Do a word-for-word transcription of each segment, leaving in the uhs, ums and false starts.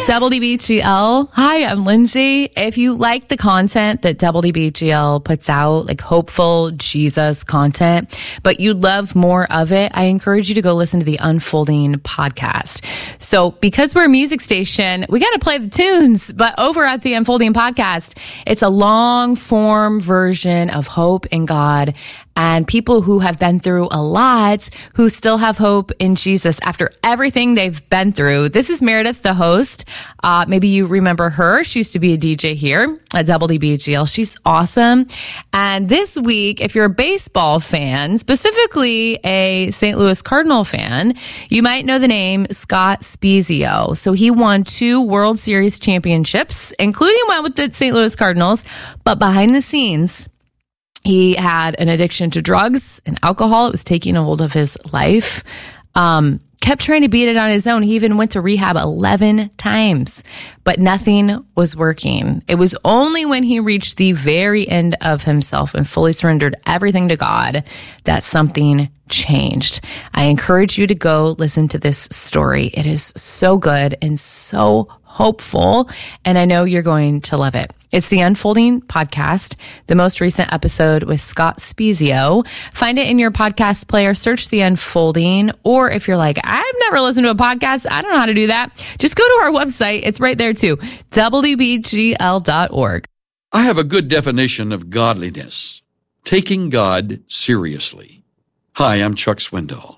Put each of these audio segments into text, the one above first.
Double D B G L. Hi, I'm Lindsay. If you like the content that Double D B G L puts out, like hopeful Jesus content, but you'd love more of it, I encourage you to go listen to the Unfolding podcast. So because we're a music station, we got to play the tunes, but over at the Unfolding podcast, it's a long form version of hope in God and people who have been through a lot who still have hope in Jesus after everything they've been through. This is Meredith, the host. Uh, maybe you remember her. She used to be a D J here at Double D B G L. She's awesome. And this week, if you're a baseball fan, specifically a Saint Louis Cardinal fan, you might know the name Scott Spiezio. So he won two World Series championships, including one with the Saint Louis Cardinals. But behind the scenes, he had an addiction to drugs and alcohol. It was taking a hold of his life. Um, kept trying to beat it on his own. He even went to rehab eleven times, but nothing was working. It was only when he reached the very end of himself and fully surrendered everything to God that something changed. I encourage you to go listen to this story. It is so good and so hopeful, and I know you're going to love it. It's the Unfolding podcast, the most recent episode with Scott Spiezio. Find it in your podcast player, search The Unfolding, or if you're like, I've never listened to a podcast, I don't know how to do that, just go to our website. It's right there too, double d b g l dot org. I have a good definition of godliness: taking God seriously. Hi, I'm Chuck Swindoll.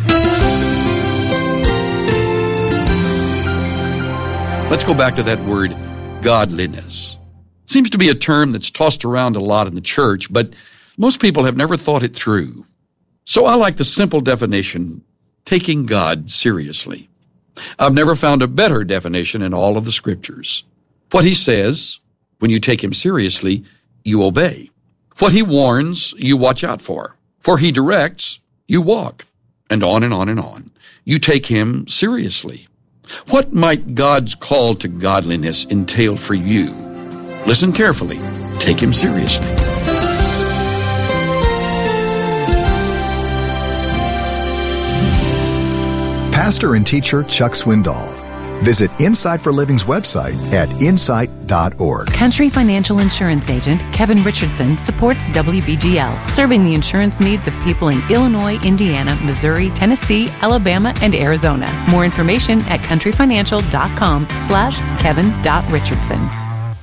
Let's go back to that word, godliness. Seems to be a term that's tossed around a lot in the church, but most people have never thought it through. So I like the simple definition, taking God seriously. I've never found a better definition in all of the scriptures. What he says, when you take him seriously, you obey. What he warns, you watch out for. For he directs, you walk. And on and on and on. You take him seriously. What might God's call to godliness entail for you? Listen carefully. Take him seriously. Pastor and teacher Chuck Swindoll. Visit Insight for Living's website at insight dot org. Country Financial Insurance Agent Kevin Richardson supports W B G L, serving the insurance needs of people in Illinois, Indiana, Missouri, Tennessee, Alabama, and Arizona. More information at country financial dot com slash kevin dot richardson.